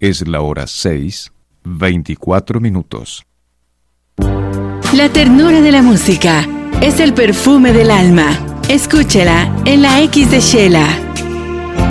Es la hora 6:24. La ternura de la música es el perfume del alma. Escúchela en la X de Shela.